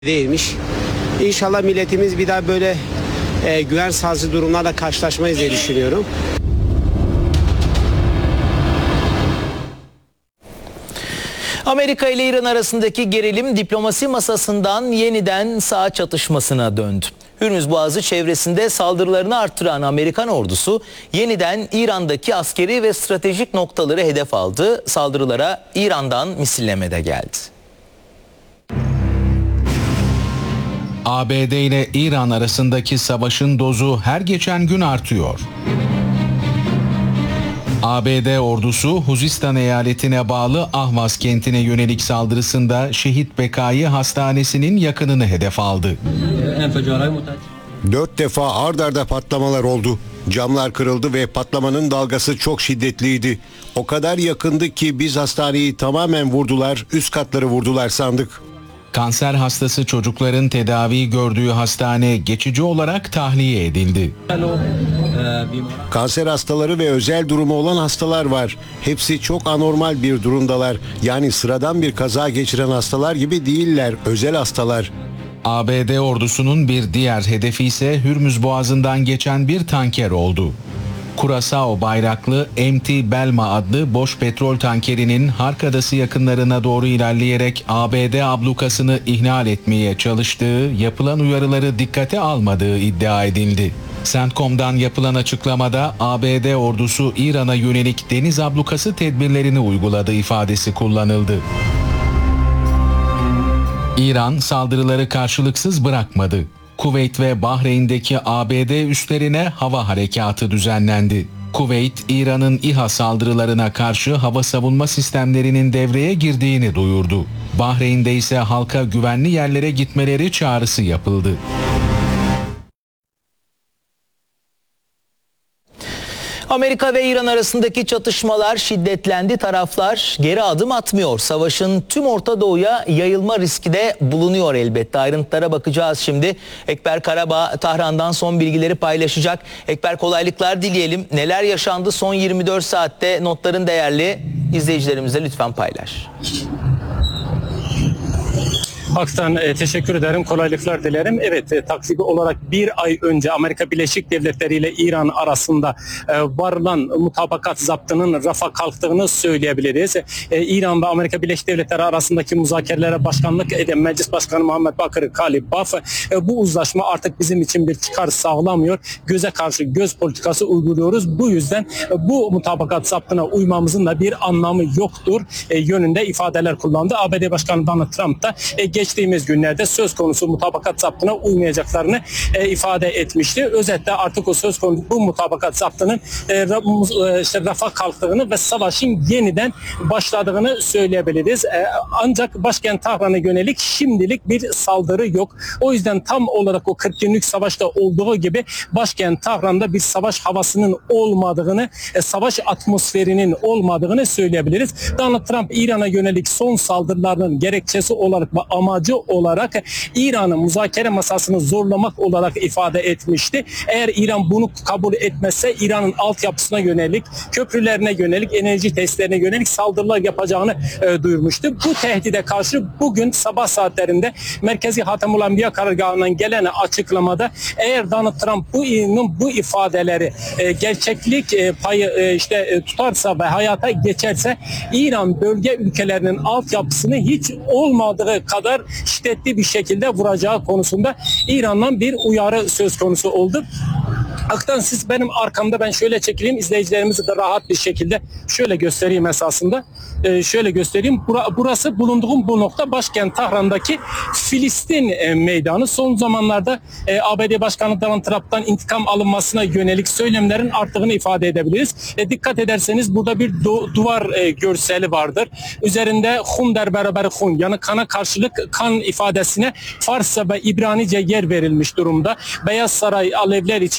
değilmiş. İnşallah milletimiz bir daha böyle güven sarsıcı durumlarla karşılaşmayız diye düşünüyorum. Amerika ile İran arasındaki gerilim diplomasi masasından yeniden saha çatışmasına döndü. Hürmüz Boğazı çevresinde saldırılarını arttıran Amerikan ordusu yeniden İran'daki askeri ve stratejik noktaları hedef aldı. Saldırılara İran'dan misilleme de geldi. ABD ile İran arasındaki savaşın dozu her geçen gün artıyor. ABD ordusu Huzistan eyaletine bağlı Ahvaz kentine yönelik saldırısında Şehit Bekai Hastanesi'nin yakınını hedef aldı. 4 defa ard arda patlamalar oldu. Camlar kırıldı ve patlamanın dalgası çok şiddetliydi. O kadar yakındı ki biz hastaneyi tamamen vurdular, üst katları vurdular sandık. Kanser hastası çocukların tedavi gördüğü hastane geçici olarak tahliye edildi. Kanser hastaları ve özel durumu olan hastalar var. Hepsi çok anormal bir durumdalar. Yani sıradan bir kaza geçiren hastalar gibi değiller, özel hastalar. ABD ordusunun bir diğer hedefi ise Hürmüz Boğazı'ndan geçen bir tanker oldu. Curaçao bayraklı MT Belma adlı boş petrol tankerinin Hark Adası yakınlarına doğru ilerleyerek ABD ablukasını ihlal etmeye çalıştığı, yapılan uyarıları dikkate almadığı iddia edildi. CENTCOM'dan yapılan açıklamada ABD ordusu İran'a yönelik deniz ablukası tedbirlerini uyguladığı ifadesi kullanıldı. İran saldırıları karşılıksız bırakmadı. Kuveyt ve Bahreyn'deki ABD üslerine hava harekatı düzenlendi. Kuveyt, İran'ın İHA saldırılarına karşı hava savunma sistemlerinin devreye girdiğini duyurdu. Bahreyn'de ise halka güvenli yerlere gitmeleri çağrısı yapıldı. Amerika ve İran arasındaki çatışmalar şiddetlendi. Taraflar geri adım atmıyor. Savaşın tüm Orta Doğu'ya yayılma riski de bulunuyor elbette. Ayrıntılara bakacağız şimdi. Ekber Karabağ Tahran'dan son bilgileri paylaşacak. Ekber, kolaylıklar dileyelim. Neler yaşandı son 24 saatte? Notların değerli izleyicilerimize lütfen paylaş. Aksan teşekkür ederim. Kolaylıklar dilerim. Evet, takribi olarak bir ay önce Amerika Birleşik Devletleri ile İran arasında varılan mutabakat zaptının rafa kalktığını söyleyebiliriz. İran ve Amerika Birleşik Devletleri arasındaki müzakerelere başkanlık eden Meclis Başkanı Muhammed Bakır Kalibaf, bu uzlaşma artık bizim için bir çıkar sağlamıyor. Göze karşı göz politikası uyguluyoruz. Bu yüzden bu mutabakat zaptına uymamızın da bir anlamı yoktur yönünde ifadeler kullandı. ABD Başkanı Donald Trump da geçtiğimiz günlerde söz konusu mutabakat zaptına uymayacaklarını ifade etmişti. Özetle artık o söz konusu bu mutabakat zaptının rafa kalktığını ve savaşın yeniden başladığını söyleyebiliriz. Ancak başkent Tahran'a yönelik şimdilik bir saldırı yok. O yüzden tam olarak o 40 günlük savaşta olduğu gibi başkent Tahran'da bir savaş havasının olmadığını, savaş atmosferinin olmadığını söyleyebiliriz. Donald Trump İran'a yönelik son saldırılarının gerekçesi olarak ve amacı olarak İran'ın müzakere masasını zorlamak olarak ifade etmişti. Eğer İran bunu kabul etmezse İran'ın altyapısına yönelik, köprülerine yönelik, enerji testlerine yönelik saldırılar yapacağını duyurmuştu. Bu tehdide karşı bugün sabah saatlerinde Merkezi Hatemül Enbiya karargahından gelen açıklamada eğer Donald Trump bu ifadeleri gerçeklik payı tutarsa ve hayata geçerse İran bölge ülkelerinin altyapısını hiç olmadığı kadar şiddetli bir şekilde vuracağı konusunda İran'dan bir uyarı söz konusu oldu. Aktan siz benim arkamda, ben şöyle çekileyim, izleyicilerimizi de rahat bir şekilde şöyle göstereyim esasında. Şöyle göstereyim. Burası bulunduğum bu nokta başkent Tahran'daki Filistin meydanı. Son zamanlarda ABD Başkanı Donald Trump'tan intikam alınmasına yönelik söylemlerin arttığını ifade edebiliriz. Dikkat ederseniz burada bir duvar görseli vardır. Üzerinde hun der beraber hun, yani kana karşılık kan ifadesine Farsça ve İbranice yer verilmiş durumda. Beyaz Saray alevler içinde,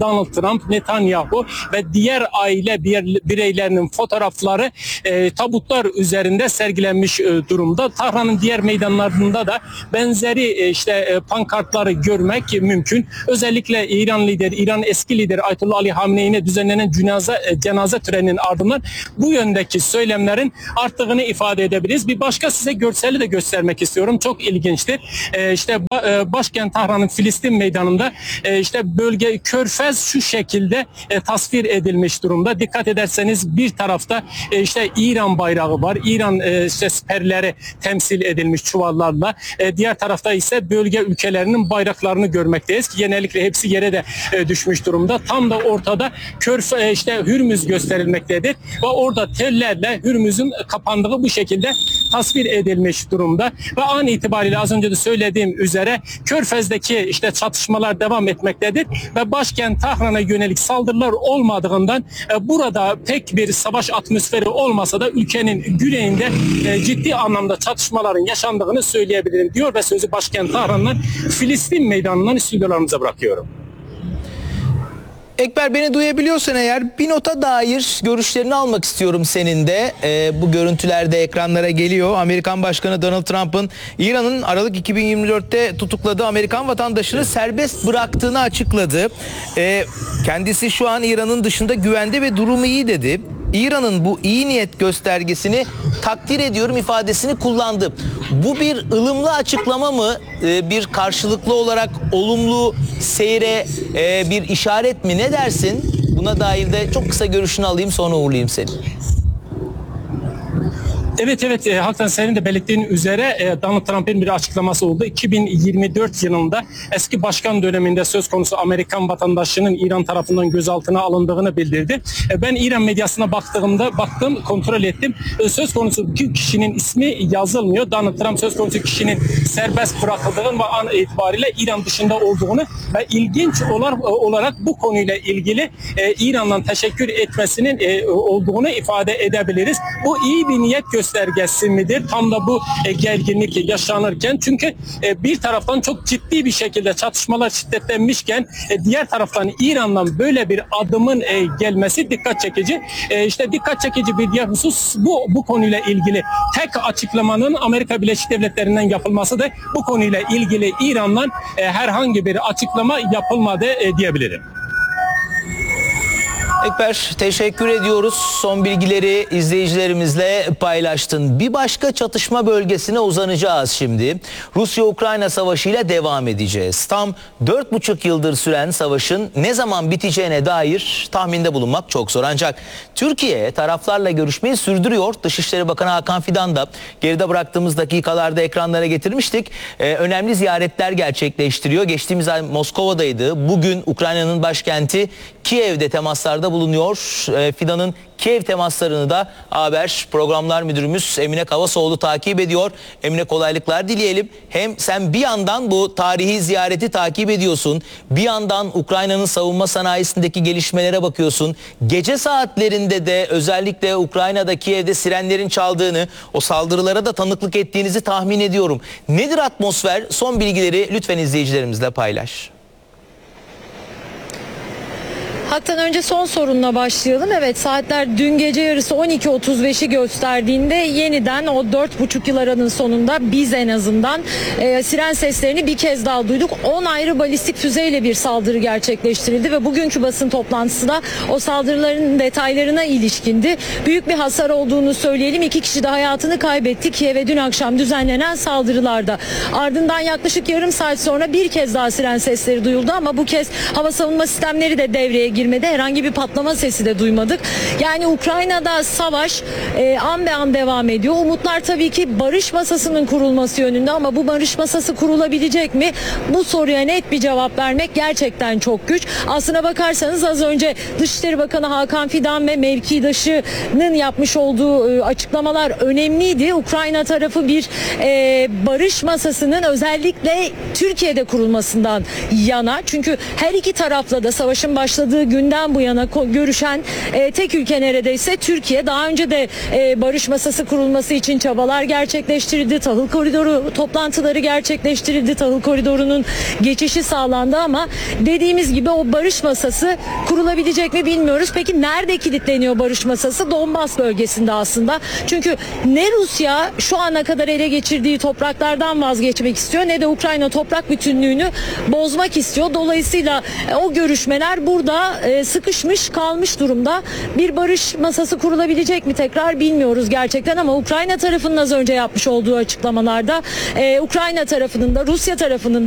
Donald Trump, Netanyahu ve diğer aile bireylerinin fotoğrafları tabutlar üzerinde sergilenmiş durumda. Tahran'ın diğer meydanlarında da benzeri pankartları görmek mümkün. Özellikle İran eski lideri Ayetullah Ali Hamene'ye düzenlenen cenaze töreninin ardından bu yöndeki söylemlerin arttığını ifade edebiliriz. Bir başka size görseli de göstermek istiyorum. Çok ilginçtir. Başkent Tahran'ın Filistin meydanında bölge Körfez şu şekilde tasvir edilmiş durumda. Dikkat ederseniz bir tarafta İran bayrağı var. İran siperleri temsil edilmiş çuvallarla. Diğer tarafta ise bölge ülkelerinin bayraklarını görmekteyiz ki genellikle hepsi yere de düşmüş durumda. Tam da ortada Hürmüz gösterilmektedir ve orada tellerle Hürmüz'ün kapandığı bu şekilde tasvir edilmiş durumda ve an itibariyle az önce de söylediğim üzere Körfez'deki çatışmalar devam etmektedir ve başkent Tahran'a yönelik saldırılar olmadığından burada pek bir savaş atmosferi olmasa da ülkenin güneyinde ciddi anlamda çatışmaların yaşandığını söyleyebilirim diyor ve sözü başkent Tahran'dan Filistin meydanından stüdyolarımıza bırakıyorum. Ekber, beni duyabiliyorsan eğer bir nota dair görüşlerini almak istiyorum senin de. Bu görüntüler de ekranlara geliyor. Amerikan Başkanı Donald Trump'ın İran'ın Aralık 2024'te tutukladığı Amerikan vatandaşını serbest bıraktığını açıkladı. Kendisi şu an İran'ın dışında güvende ve durumu iyi dedi. İran'ın bu iyi niyet göstergesini takdir ediyorum ifadesini kullandı. Bu bir ılımlı açıklama mı? Bir karşılıklı olarak olumlu seyre bir işaret mi? Ne dersin? Buna dair de çok kısa görüşünü alayım, sonra uğurlayayım seni. Evet, hakikaten senin de belirttiğin üzere Donald Trump'ın bir açıklaması oldu. 2024 yılında eski başkan döneminde söz konusu Amerikan vatandaşının İran tarafından gözaltına alındığını bildirdi. Ben İran medyasına baktım, kontrol ettim. Söz konusu kişinin ismi yazılmıyor. Donald Trump söz konusu kişinin serbest bırakıldığını ve an itibariyle İran dışında olduğunu ve ilginç olarak bu konuyla ilgili İran'dan teşekkür etmesinin olduğunu ifade edebiliriz. Bu iyi bir niyet göstergesi midir? Tam da bu gerginlik yaşanırken, çünkü bir taraftan çok ciddi bir şekilde çatışmalar şiddetlenmişken diğer taraftan İran'dan böyle bir adımın gelmesi dikkat çekici. Dikkat çekici bir diğer husus bu konuyla ilgili tek açıklamanın Amerika Birleşik Devletleri'nden yapılması da bu konuyla ilgili İran'dan herhangi bir açıklama yapılmadı diyebilirim. Ekber, teşekkür ediyoruz. Son bilgileri izleyicilerimizle paylaştın. Bir başka çatışma bölgesine uzanacağız şimdi. Rusya-Ukrayna savaşıyla devam edeceğiz. Tam 4,5 yıldır süren savaşın ne zaman biteceğine dair tahminde bulunmak çok zor. Ancak Türkiye taraflarla görüşmeyi sürdürüyor. Dışişleri Bakanı Hakan Fidan da geride bıraktığımız dakikalarda ekranlara getirmiştik. Önemli ziyaretler gerçekleştiriyor. Geçtiğimiz ay Moskova'daydı. Bugün Ukrayna'nın başkenti Kiev'de temaslarda bulunuyor. Fidan'ın Kiev temaslarını da Haber Programlar Müdürümüz Emine Kavasoğlu takip ediyor. Emine, kolaylıklar dileyelim. Hem sen bir yandan bu tarihi ziyareti takip ediyorsun. Bir yandan Ukrayna'nın savunma sanayisindeki gelişmelere bakıyorsun. Gece saatlerinde de özellikle Ukrayna'da Kiev'de sirenlerin çaldığını, o saldırılara da tanıklık ettiğinizi tahmin ediyorum. Nedir atmosfer? Son bilgileri lütfen izleyicilerimizle paylaş. Haktan önce son sorunla başlayalım. Evet, saatler dün gece yarısı 12.35'i gösterdiğinde yeniden o 4,5 yıl aranın sonunda biz en azından siren seslerini bir kez daha duyduk. 10 ayrı balistik füzeyle bir saldırı gerçekleştirildi ve bugünkü basın toplantısı da o saldırıların detaylarına ilişkindi. Büyük bir hasar olduğunu söyleyelim. 2 kişi de hayatını kaybetti Kiev'e dün akşam düzenlenen saldırılarda. Ardından yaklaşık yarım saat sonra bir kez daha siren sesleri duyuldu ama bu kez hava savunma sistemleri de devreye girmedi. Herhangi bir patlama sesi de duymadık. Yani Ukrayna'da savaş an be an devam ediyor. Umutlar tabii ki barış masasının kurulması yönünde ama bu barış masası kurulabilecek mi? Bu soruya net bir cevap vermek gerçekten çok güç. Aslına bakarsanız az önce Dışişleri Bakanı Hakan Fidan ve mevkidaşının yapmış olduğu açıklamalar önemliydi. Ukrayna tarafı bir barış masasının özellikle Türkiye'de kurulmasından yana. Çünkü her iki tarafla da savaşın başladığı günden bu yana görüşen tek ülke neredeyse Türkiye. Daha önce de barış masası kurulması için çabalar gerçekleştirildi. Tahıl koridoru toplantıları gerçekleştirildi. Tahıl koridorunun geçişi sağlandı ama dediğimiz gibi o barış masası kurulabilecek mi bilmiyoruz. Peki nerede kilitleniyor barış masası? Donbas bölgesinde aslında. Çünkü ne Rusya şu ana kadar ele geçirdiği topraklardan vazgeçmek istiyor ne de Ukrayna toprak bütünlüğünü bozmak istiyor. Dolayısıyla o görüşmeler burada sıkışmış kalmış durumda. Bir barış masası kurulabilecek mi tekrar bilmiyoruz gerçekten ama Ukrayna tarafının az önce yapmış olduğu açıklamalarda Ukrayna tarafının da Rusya tarafının